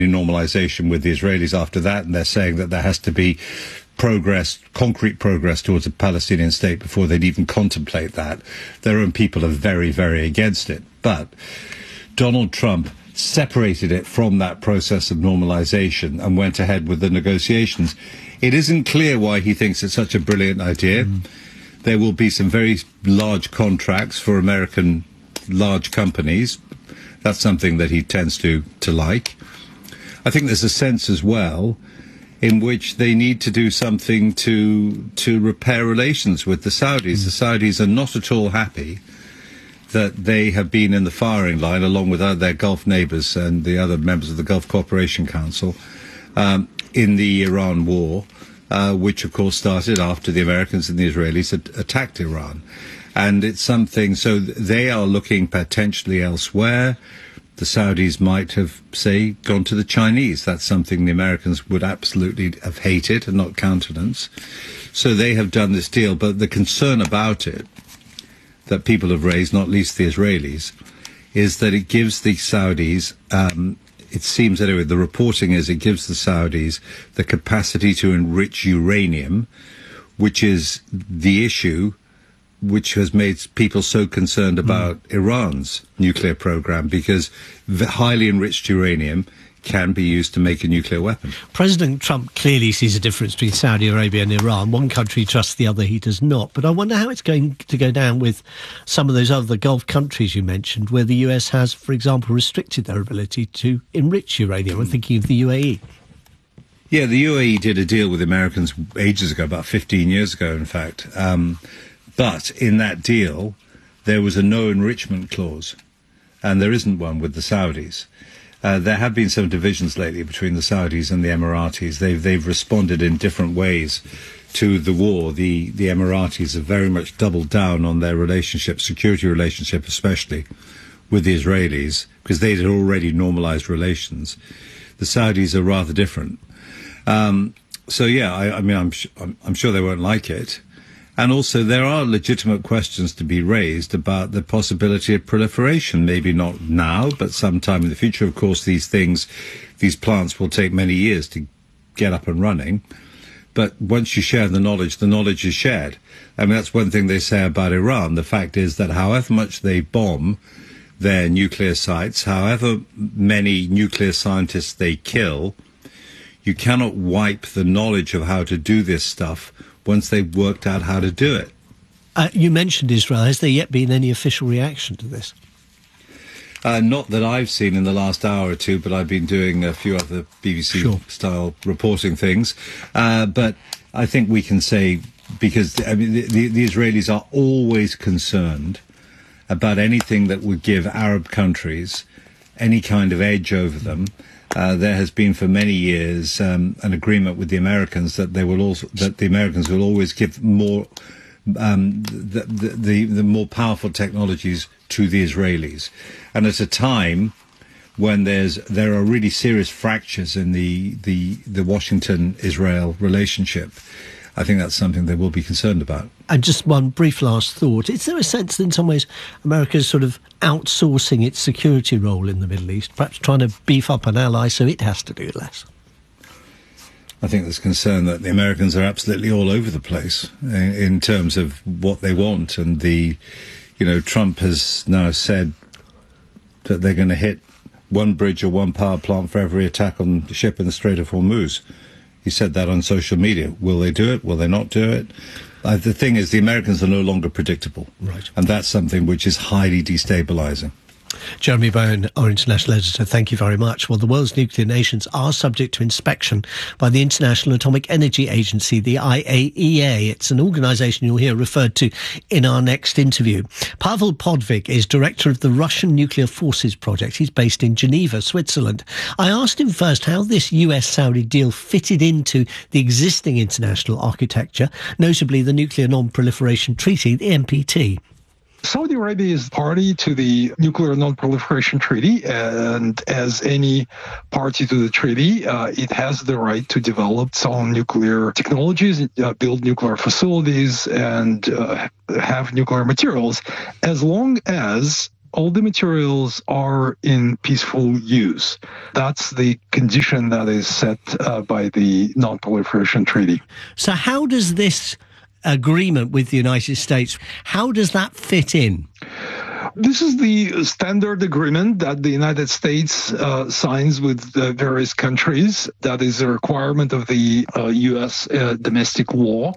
normalization with the Israelis after that, and they're saying that there has to be progress, concrete progress towards a Palestinian state before they'd even contemplate that. Their own people are very, very against it. But Donald Trump separated it from that process of normalization and went ahead with the negotiations. It isn't clear why he thinks it's such a brilliant idea. There will be some very large contracts for American large companies. That's something that he tends to like. I think there's a sense as well in which they need to do something to repair relations with the Saudis. The Saudis are not at all happy that they have been in the firing line, along with their Gulf neighbours and the other members of the Gulf Cooperation Council, in the Iran war, which of course started after the Americans and the Israelis had attacked Iran. And it's something, so they are looking potentially elsewhere. The Saudis might have, say, gone to the Chinese. That's something the Americans would absolutely have hated and not countenance. So they have done this deal. But the concern about it that people have raised, not least the Israelis, is that it gives the Saudis, it seems anyway, the reporting is it gives the Saudis the capacity to enrich uranium, which is the issue which has made people so concerned about Iran's nuclear program, because the highly enriched uranium can be used to make a nuclear weapon. President Trump clearly sees a difference between Saudi Arabia and Iran. One country trusts the other, he does not. But I wonder how it's going to go down with some of those other Gulf countries you mentioned, where the US has, for example, restricted their ability to enrich uranium. I'm thinking of the UAE. Yeah, the UAE did a deal with the Americans ages ago, about 15 years ago, in fact. But in that deal, there was a no enrichment clause, and there isn't one with the Saudis. There have been some divisions lately between the Saudis and the Emiratis. They've responded in different ways to the war. The Emiratis have very much doubled down on their relationship, security relationship especially, with the Israelis, because they had already normalized relations. The Saudis are rather different. So yeah, I mean, I'm sure they won't like it. And also, there are legitimate questions to be raised about the possibility of proliferation. Maybe not now, but sometime in the future. Of course, these plants will take many years to get up and running. But once you share the knowledge is shared. I mean, that's one thing they say about Iran. The fact is that however much they bomb their nuclear sites, however many nuclear scientists they kill, you cannot wipe the knowledge of how to do this stuff once they've worked out how to do it. You mentioned Israel. Has there yet been any official reaction to this? Not that I've seen in the last hour or two, but I've been doing a few other BBC-style reporting things. But I think we can say, because I mean, the Israelis are always concerned about anything that would give Arab countries any kind of edge over them. There has been for many years an agreement with the Americans that the Americans will always give more the more powerful technologies to the Israelis, and at a time when there are really serious fractures in the Washington-Israel relationship, I think that's something they will be concerned about. And just one brief last thought. Is there a sense that in some ways America is sort of outsourcing its security role in the Middle East, perhaps trying to beef up an ally so it has to do less? I think there's concern that the Americans are absolutely all over the place in terms of what they want. And Trump has now said that they're going to hit one bridge or one power plant for every attack on the ship in the Strait of Hormuz. He said that on social media. Will they do it? Will they not do it? The thing is, the Americans are no longer predictable. Right. And that's something which is highly destabilizing. Jeremy Bowen, our international editor, thank you very much. Well, the world's nuclear nations are subject to inspection by the International Atomic Energy Agency, the IAEA. It's an organisation you'll hear referred to in our next interview. Pavel Podvig is director of the Russian Nuclear Forces Project. He's based in Geneva, Switzerland. I asked him first how this US-Saudi deal fitted into the existing international architecture, notably the Nuclear Non-Proliferation Treaty, the NPT. Saudi Arabia is party to the Nuclear Non-Proliferation Treaty, and as any party to the treaty, it has the right to develop its own nuclear technologies, build nuclear facilities, and have nuclear materials, as long as all the materials are in peaceful use. That's the condition that is set by the Non-Proliferation Treaty. So how does this agreement with the United States, how does that fit in? This is the standard agreement that the United States signs with various countries. That is a requirement of the U.S. domestic law.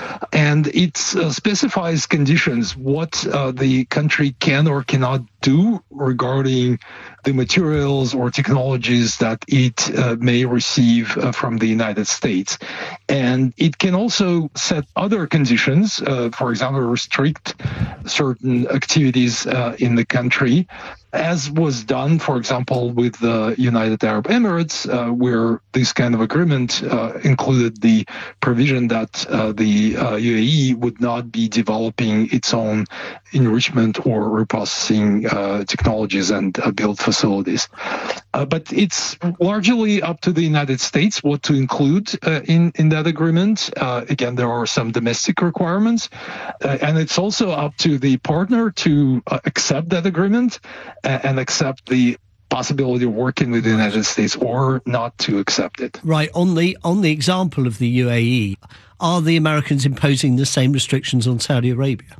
And it specifies conditions, what the country can or cannot do regarding the materials or technologies that it may receive from the United States. And it can also set other conditions, for example, restrict certain activities in the country, as was done, for example, with the United Arab Emirates, where this kind of agreement included the provision that the UAE would not be developing its own enrichment or reprocessing technologies and build facilities. But it's largely up to the United States what to include in that agreement. Again, there are some domestic requirements, and it's also up to the partner to accept that agreement and accept the possibility of working with the United States or not to accept it. Right. On the example of the UAE, are the Americans imposing the same restrictions on Saudi Arabia?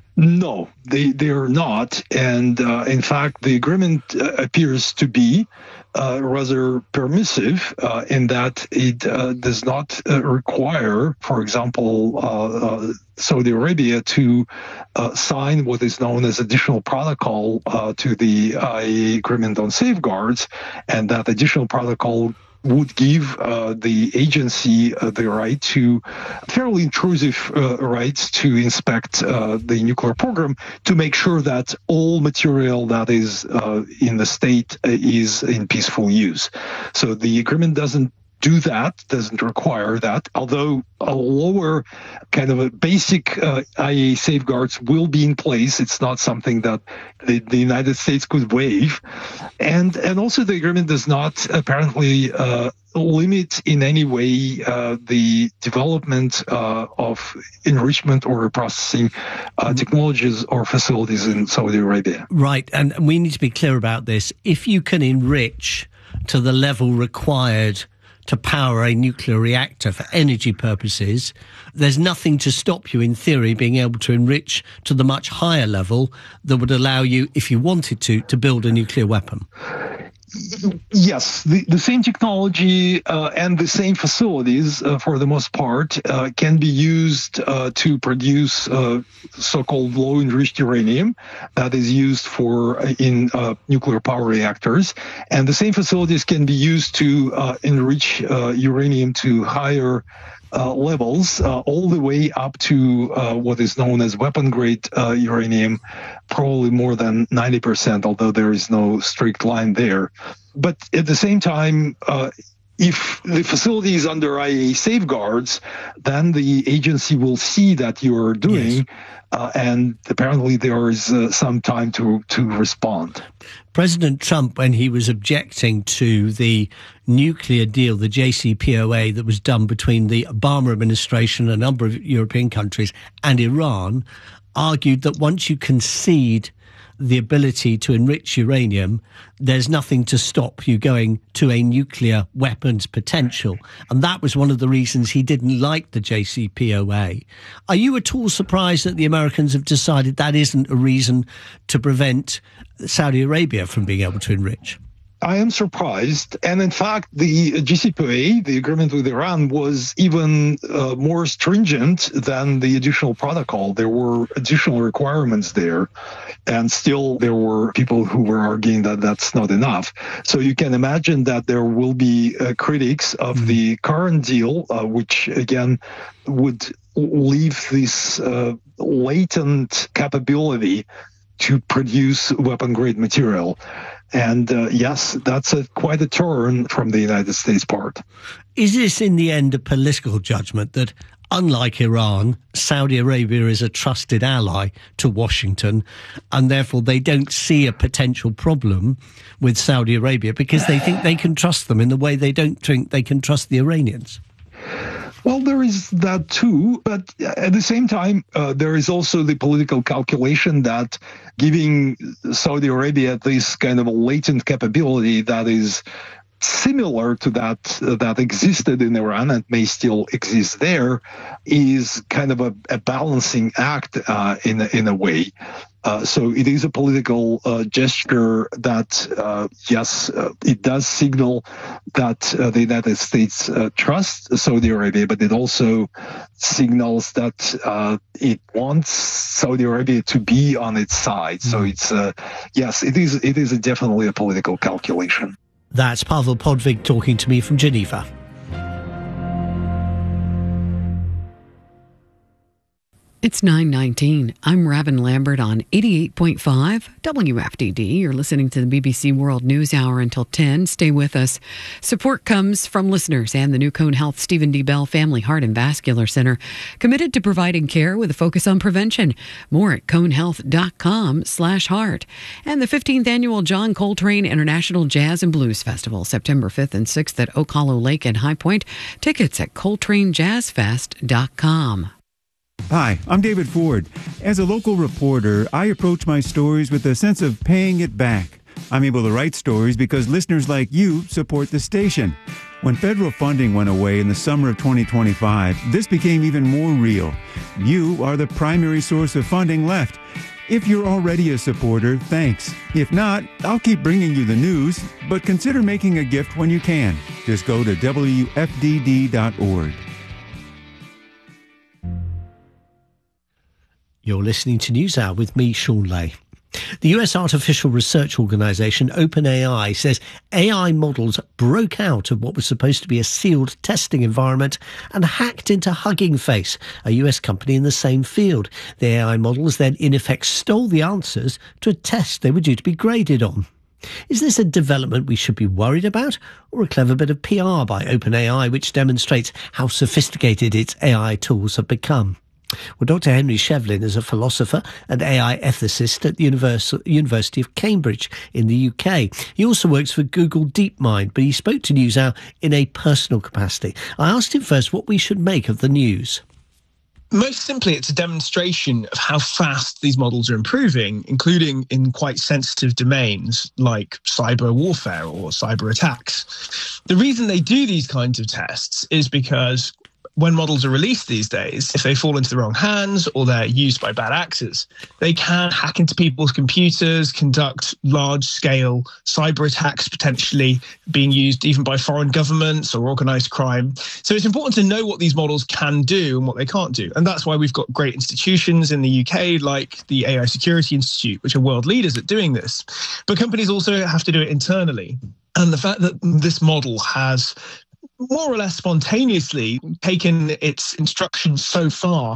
No, they are not. And in fact, the agreement appears to be rather permissive in that it does not require, for example, Saudi Arabia to sign what is known as additional protocol to the IAEA Agreement on Safeguards, and that additional protocol would give the agency the right to fairly intrusive rights to inspect the nuclear program to make sure that all material that is in the state is in peaceful use. So the agreement doesn't do that, doesn't require that, although a lower kind of a basic IAEA safeguards will be in place. It's not something that the United States could waive. And also the agreement does not apparently limit in any way the development of enrichment or reprocessing technologies or facilities in Saudi Arabia. Right, and we need to be clear about this. If you can enrich to the level required to power a nuclear reactor for energy purposes, there's nothing to stop you, in theory, being able to enrich to the much higher level that would allow you, if you wanted to build a nuclear weapon. Yes, the same technology and the same facilities, for the most part, can be used to produce so-called low-enriched uranium that is used in nuclear power reactors. And the same facilities can be used to enrich uranium to higher levels, all the way up to what is known as weapon-grade uranium, probably more than 90%, although there is no strict line there. But at the same time, if the facility is under IAEA safeguards, then the agency will see that you are doing, yes. And apparently there is some time to respond. President Trump, when he was objecting to the nuclear deal, the JCPOA that was done between the Obama administration, a number of European countries, and Iran, argued that once you concede the ability to enrich uranium, there's nothing to stop you going to a nuclear weapons potential. And that was one of the reasons he didn't like the JCPOA. Are you at all surprised that the Americans have decided that isn't a reason to prevent Saudi Arabia from being able to enrich? I am surprised. And in fact, the JCPOA, the agreement with Iran, was even more stringent than the additional protocol. There were additional requirements there. And still, there were people who were arguing that that's not enough. So you can imagine that there will be critics of the current deal, which, again, would leave this latent capability to produce weapon-grade material. And yes, that's quite a turn from the United States part. Is this in the end a political judgment that, unlike Iran, Saudi Arabia is a trusted ally to Washington, and therefore they don't see a potential problem with Saudi Arabia because they think they can trust them in the way they don't think they can trust the Iranians? Well, there is that too, but at the same time, there is also the political calculation that giving Saudi Arabia this kind of a latent capability that is similar to that existed in Iran and may still exist there is kind of a balancing act in a way. So it is a political gesture that, yes, it does signal that the United States trusts Saudi Arabia, but it also signals that it wants Saudi Arabia to be on its side. So it's, yes, it is definitely a political calculation. That's Pavel Podvig talking to me from Geneva. It's 9:19. I'm Robin Lambert on 88.5 WFDD. You're listening to the BBC World News Hour until 10. Stay with us. Support comes from listeners and the new Cone Health Stephen D. Bell Family Heart and Vascular Center, committed to providing care with a focus on prevention. More at conehealth.com/heart. And the 15th annual John Coltrane International Jazz and Blues Festival, September 5th and 6th at Oak Hollow Lake and High Point. Tickets at coltranejazzfest.com. Hi, I'm David Ford. As a local reporter, I approach my stories with a sense of paying it back. I'm able to write stories because listeners like you support the station. When federal funding went away in the summer of 2025, this became even more real. You are the primary source of funding left. If you're already a supporter, thanks. If not, I'll keep bringing you the news, but consider making a gift when you can. Just go to WFDD.org. You're listening to NewsHour with me, Sean Lay. The US artificial research organization OpenAI says AI models broke out of what was supposed to be a sealed testing environment and hacked into Hugging Face, a US company in the same field. The AI models then in effect stole the answers to a test they were due to be graded on. Is this a development we should be worried about, or a clever bit of PR by OpenAI which demonstrates how sophisticated its AI tools have become? Well, Dr. Henry Shevlin is a philosopher and AI ethicist at the University of Cambridge in the UK. He also works for Google DeepMind, but he spoke to NewsHour in a personal capacity. I asked him first what we should make of the news. Most simply, it's a demonstration of how fast these models are improving, including in quite sensitive domains like cyber warfare or cyber attacks. The reason they do these kinds of tests is because when models are released these days, if they fall into the wrong hands or they're used by bad actors, they can hack into people's computers, conduct large-scale cyber attacks, potentially being used even by foreign governments or organized crime. So it's important to know what these models can do and what they can't do. And that's why we've got great institutions in the UK like the AI Security Institute, which are world leaders at doing this. But companies also have to do it internally. And the fact that this model has more or less spontaneously taken its instructions so far,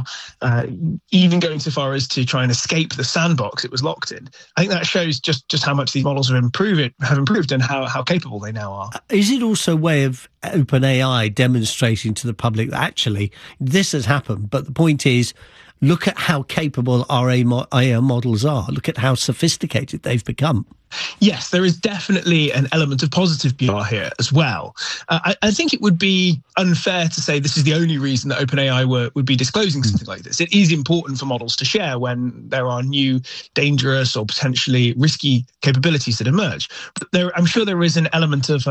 even going so far as to try and escape the sandbox it was locked in. I think that shows just how much these models have improved and how capable they now are. Is it also a way of OpenAI demonstrating to the public that actually this has happened, but the point is, look at how capable our AI models are. Look at how sophisticated they've become. Yes, there is definitely an element of positive PR here as well. I think it would be unfair to say this is the only reason that OpenAI would be disclosing something like this. It is important for models to share when there are new, dangerous or potentially risky capabilities that emerge. But I'm sure there is an element of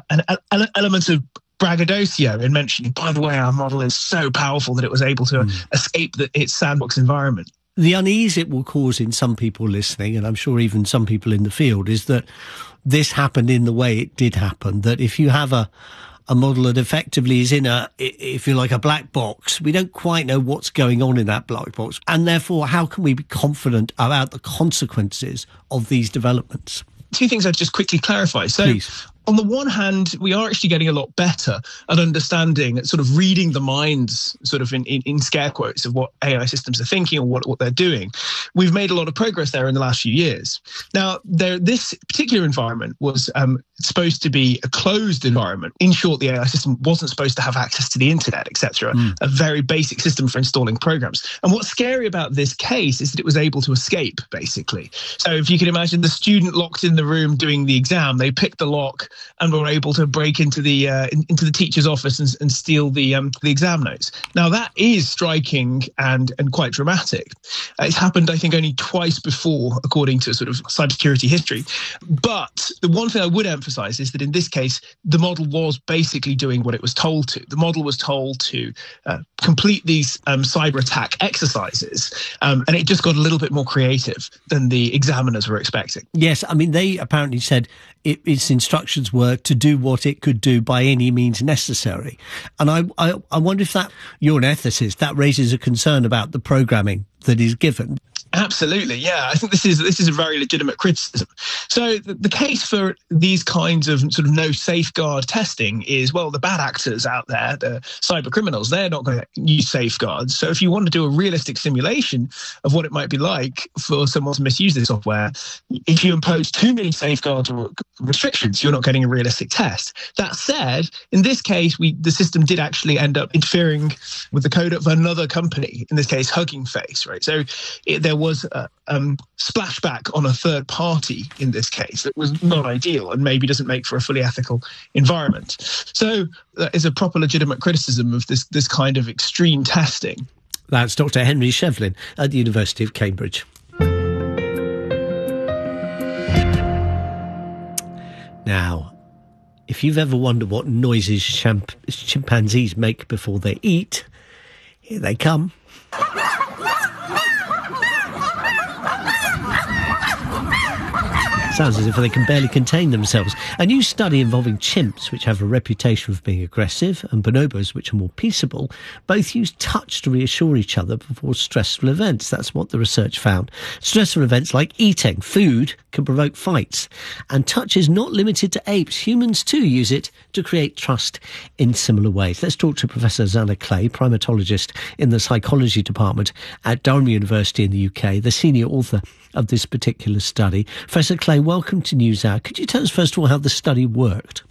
braggadocio in mentioning, by the way, our model is so powerful that it was able to escape its sandbox environment. The unease it will cause in some people listening, and I'm sure even some people in the field, is that this happened in the way it did happen, that if you have a model that effectively is in if you like, a black box, we don't quite know what's going on in that black box. And therefore, how can we be confident about the consequences of these developments? Two things I'd just quickly clarify. So, Please. On the one hand, we are actually getting a lot better at understanding, at sort of reading the minds, sort of in scare quotes, of what AI systems are thinking or what they're doing. We've made a lot of progress there in the last few years. Now, this particular environment was supposed to be a closed environment. In short, the AI system wasn't supposed to have access to the internet, etc. A very basic system for installing programs. And what's scary about this case is that it was able to escape, basically. So if you can imagine the student locked in the room doing the exam, they pick the lock, and were able to break into the teacher's office and steal the exam notes. Now, that is striking and quite dramatic. It's happened, I think, only twice before, according to sort of cybersecurity history. But the one thing I would emphasize is that in this case, the model was basically doing what it was told to. The model was told to complete these cyber attack exercises, and it just got a little bit more creative than the examiners were expecting. Yes, I mean, they apparently said its instructions were to do what it could do by any means necessary. And I wonder if that, you're an ethicist, that raises a concern about the programming that is given. Absolutely, yeah. I think this is a very legitimate criticism. So the case for these kinds of sort of no safeguard testing is, well, the bad actors out there, the cyber criminals, they're not going to use safeguards. So if you want to do a realistic simulation of what it might be like for someone to misuse this software, if you impose too many safeguards or restrictions, you're not getting a realistic test. That said, in this case, the system did actually end up interfering with the code of another company, in this case, Hugging Face, right? So there was a splashback on a third party in this case that was not ideal and maybe doesn't make for a fully ethical environment. So that is a proper legitimate criticism of this kind of extreme testing. That's Dr. Henry Shevlin at the University of Cambridge. Now, if you've ever wondered what noises chimpanzees make before they eat, here they come. Sounds as if they can barely contain themselves. A new study involving chimps, which have a reputation of being aggressive, and bonobos, which are more peaceable, both use touch to reassure each other before stressful events. That's what the research found. Stressful events like eating food can provoke fights. And touch is not limited to apes. Humans, too, use it to create trust in similar ways. Let's talk to Professor Zanna Clay, primatologist in the psychology department at Durham University in the UK, the senior author of this particular study. Professor Clay, welcome to NewsHour. Could you tell us, first of all, how the study worked?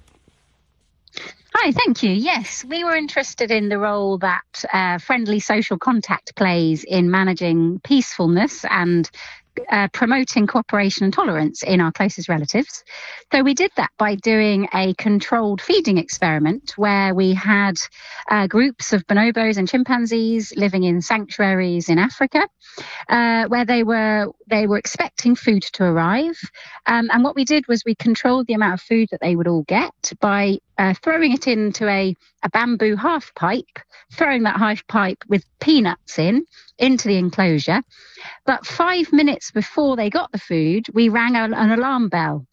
Hi, thank you. Yes, we were interested in the role that friendly social contact plays in managing peacefulness and promoting cooperation and tolerance in our closest relatives. So we did that by doing a controlled feeding experiment where we had groups of bonobos and chimpanzees living in sanctuaries in Africa, where they were expecting food to arrive. And what we did was we controlled the amount of food that they would all get by throwing it into a bamboo half pipe, throwing that half pipe with peanuts into the enclosure. But 5 minutes before they got the food, we rang an alarm bell.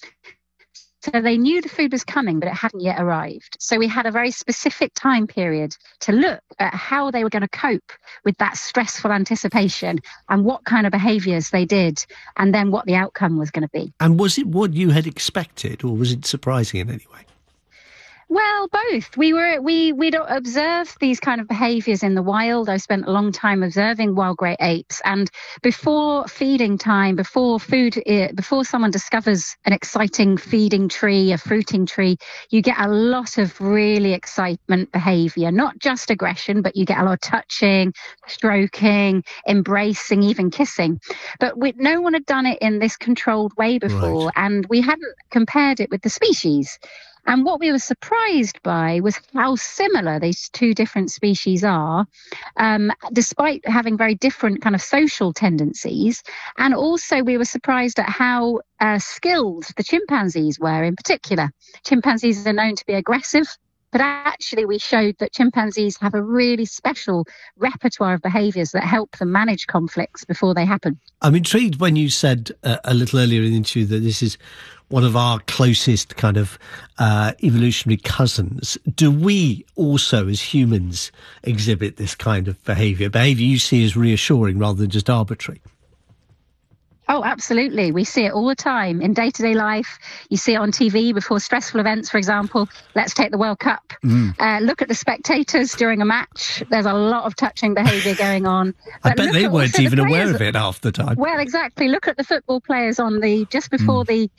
So they knew the food was coming, but it hadn't yet arrived. So we had a very specific time period to look at how they were going to cope with that stressful anticipation and what kind of behaviours they did, and then what the outcome was going to be. And was it what you had expected, or was it surprising in any way? Well, both. We'd observed these kind of behaviours in the wild. I spent a long time observing wild grey apes, and before feeding time, before someone discovers an exciting feeding tree, a fruiting tree, you get a lot of really excitement behaviour, not just aggression, but you get a lot of touching, stroking, embracing, even kissing. But no one had done it in this controlled way before, right. And we hadn't compared it with the species. And what we were surprised by was how similar these two different species are, despite having very different kind of social tendencies. And also we were surprised at how skilled the chimpanzees were in particular. Chimpanzees are known to be aggressive, but actually we showed that chimpanzees have a really special repertoire of behaviours that help them manage conflicts before they happen. I'm intrigued when you said a little earlier in the interview that this is one of our closest kind of evolutionary cousins. Do we also, as humans, exhibit this kind of behaviour you see as reassuring rather than just arbitrary? Oh, absolutely. We see it all the time in day-to-day life. You see it on TV before stressful events, for example. Let's take the World Cup. Look at the spectators during a match. There's a lot of touching behaviour going on. I bet they weren't even aware of it half the time. Well, exactly. Look at the football players on just before the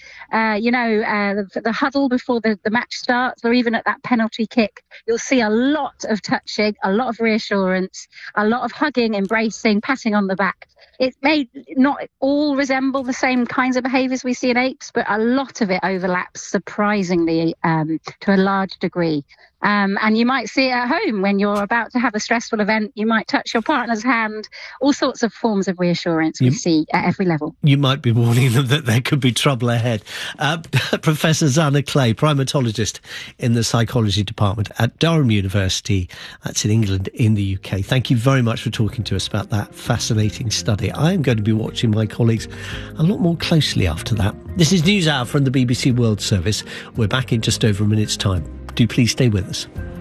huddle before the match starts, or even at that penalty kick. You'll see a lot of touching, a lot of reassurance, a lot of hugging, embracing, patting on the back. It may not all resemble the same kinds of behaviours we see in apes, but a lot of it overlaps surprisingly to a large degree. And you might see it at home when you're about to have a stressful event. You might touch your partner's hand. All sorts of forms of reassurance we see at every level. You might be warning them that there could be trouble ahead. Professor Zana Clay, primatologist in the psychology department at Durham University. That's in England, in the UK. Thank you very much for talking to us about that fascinating study. I am going to be watching my colleagues a lot more closely after that. This is NewsHour from the BBC World Service. We're back in just over a minute's time. Do please stay with us.